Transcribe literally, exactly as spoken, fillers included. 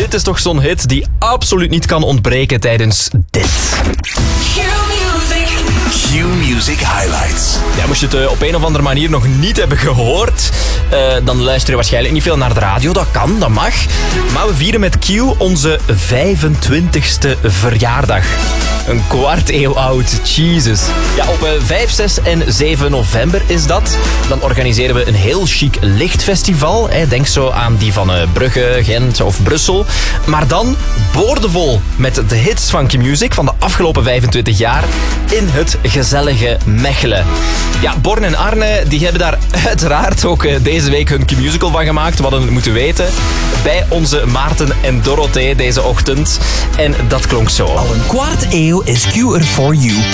dit is toch zo'n hit die absoluut niet kan ontbreken tijdens dit. Q-Music Highlights. Ja, moest je het uh, op een of andere manier nog niet hebben gehoord, uh, dan luister je waarschijnlijk niet veel naar de radio. Dat kan, dat mag. Maar we vieren met Q onze vijfentwintigste verjaardag. Een kwart eeuw oud, Jesus. Ja, op uh, vijf, zes en zeven november is dat. Dan organiseren we een heel chic lichtfestival. Hè. Denk zo aan die van uh, Brugge, Gent of Brussel. Maar dan boordevol met de hits van Q-Music van de afgelopen vijfentwintig jaar in het gezellige Mechelen. Ja, Born en Arne die hebben daar uiteraard ook uh, deze week hun Q-musical van gemaakt. We hadden het moeten weten. Bij onze Maarten en Dorothee deze ochtend. En dat klonk zo. Al een kwart eeuw is Q er voor you